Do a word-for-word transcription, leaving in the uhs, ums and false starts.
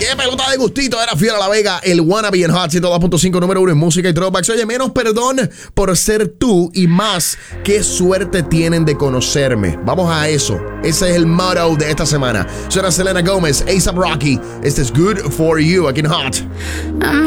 qué pelota de gustito. Era Fiel a la Vega, el Wannabe en Hot ciento dos punto cinco, número uno en música y throwbacks. Oye, menos perdón por ser tú y más, qué suerte tienen de conocerme. Vamos a eso. Ese es el motto de esta semana. Suena Selena Gomez, A$AP Rocky. Este es Good For You aquí en Hot.